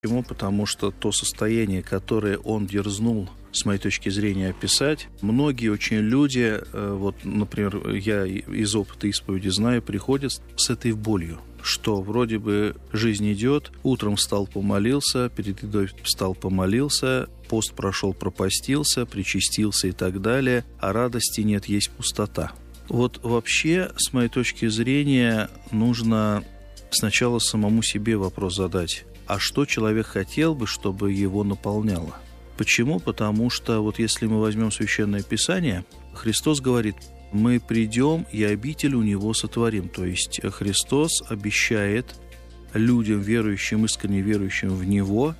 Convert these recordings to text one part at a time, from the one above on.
Почему? Потому что то состояние, которое он дерзнул, с моей точки зрения, описать, многие очень люди, вот, например, я из опыта исповеди знаю, приходят с этой болью, что вроде бы жизнь идет, утром встал, помолился, перед едой встал, помолился, пост прошел, пропостился, причастился и так далее, а радости нет, есть пустота. Вот вообще, с моей точки зрения, нужно сначала самому себе вопрос задать, а что человек хотел бы, чтобы его наполняло? Почему? Потому что вот если мы возьмем Священное Писание, Христос говорит, мы придем и обитель у Него сотворим. То есть Христос обещает людям, верующим, искренне верующим в Него,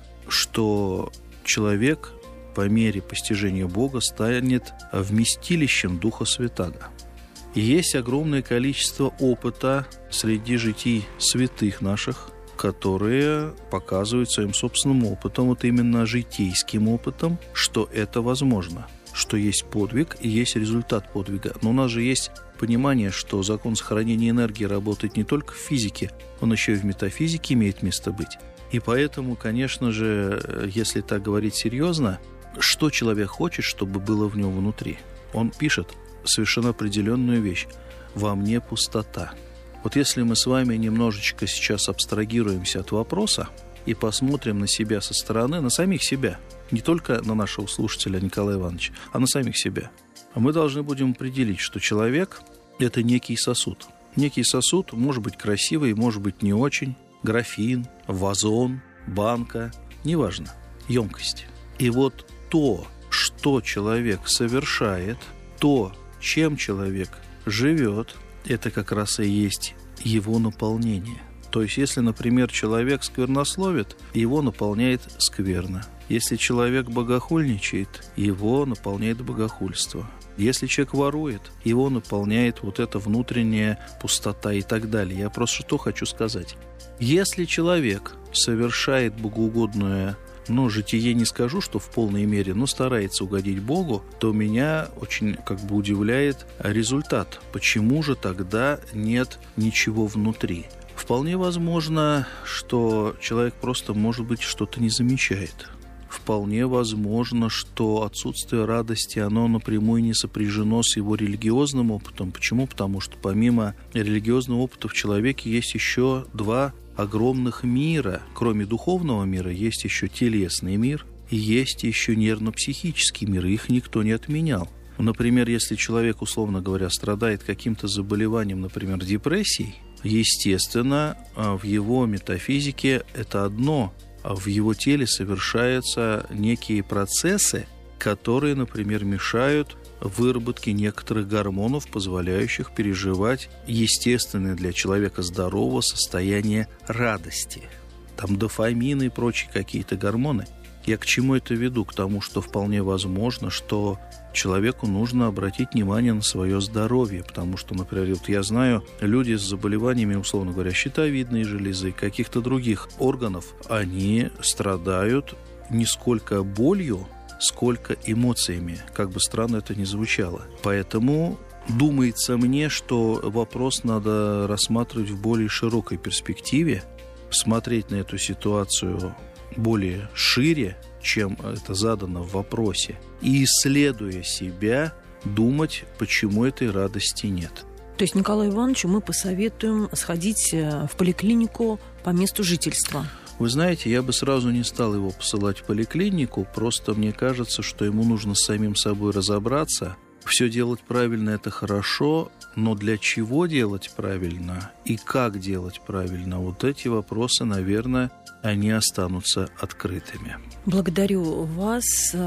что человек по мере постижения Бога станет вместилищем Духа Святаго. И есть огромное количество опыта среди житий святых наших, которые показывают своим собственным опытом, вот именно житейским опытом, что это возможно, что есть подвиг и есть результат подвига. Но у нас же есть понимание, что закон сохранения энергии работает не только в физике, он еще и в метафизике имеет место быть. И поэтому, конечно же, если так говорить серьезно, что человек хочет, чтобы было в нем внутри? Он пишет совершенно определенную вещь. «Во мне пустота». Вот если мы с вами немножечко сейчас абстрагируемся от вопроса и посмотрим на себя со стороны, на самих себя, не только на нашего слушателя Николая Ивановича, а на самих себя, мы должны будем определить, что человек – это некий сосуд. Некий сосуд может быть красивый, может быть не очень, графин, вазон, банка, неважно, емкость. И вот то, что человек совершает, то, чем человек живет, это как раз и есть его наполнение. То есть, если, например, человек сквернословит, его наполняет скверно. Если человек богохульничает, его наполняет богохульство. Если человек ворует, его наполняет вот эта внутренняя пустота и так далее. Я просто что хочу сказать. Если человек совершает богоугодное, житие не скажу, что в полной мере, но старается угодить Богу, то меня очень удивляет результат. Почему же тогда нет ничего внутри? Вполне возможно, что человек просто, может быть, что-то не замечает. Вполне возможно, что отсутствие радости, оно напрямую не сопряжено с его религиозным опытом. Почему? Потому что помимо религиозного опыта в человеке есть еще два огромных мира. Кроме духовного мира есть еще телесный мир и есть еще нервно-психический мир. Их никто не отменял. Например, если человек, условно говоря, страдает каким-то заболеванием, например, депрессией, естественно, в его метафизике это одно, а в его теле совершаются некие процессы, которые, например, мешают выработке некоторых гормонов, позволяющих переживать естественное для человека здорового состояние радости. Там дофамины и прочие какие-то гормоны. Я к чему это веду? К тому, что вполне возможно, что человеку нужно обратить внимание на свое здоровье, потому что, например, вот я знаю, люди с заболеваниями, условно говоря, щитовидной железы, каких-то других органов, они страдают не сколько болью, сколько эмоциями, как бы странно это ни звучало. Поэтому думается мне, что вопрос надо рассматривать в более широкой перспективе, смотреть на эту ситуацию более шире, чем это задано в вопросе, и, исследуя себя, думать, почему этой радости нет. То есть Николаю Ивановичу мы посоветуем сходить в поликлинику по месту жительства. Вы знаете, я бы сразу не стал его посылать в поликлинику, просто мне кажется, что ему нужно с самим собой разобраться. Все делать правильно – это хорошо, но для чего делать правильно и как делать правильно – вот эти вопросы, наверное, они останутся открытыми. Благодарю вас,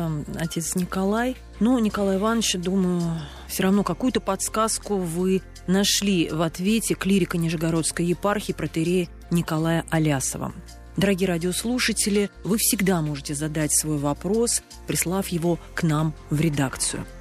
отец Николай. Но, Николай Иванович, думаю, все равно какую-то подсказку вы нашли в ответе клирика Нижегородской епархии протоиерея Николая Алясова. Дорогие радиослушатели, вы всегда можете задать свой вопрос, прислав его к нам в редакцию.